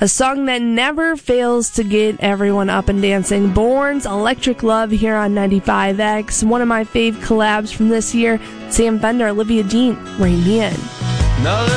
A song that never fails to get everyone up and dancing. Born's Electric Love here on 95X. One of my fave collabs from this year, Sam Fender, Olivia Dean, Rain Me In.